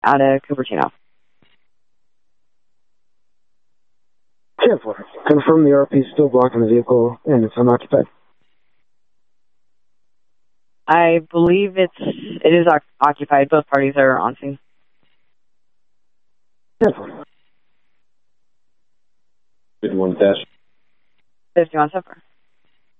out of Cupertino. 10-4. Confirm the RP is still blocking the vehicle and it's unoccupied. I believe it is occupied. Both parties are on scene. 10-4. 51 dash. 51 so far.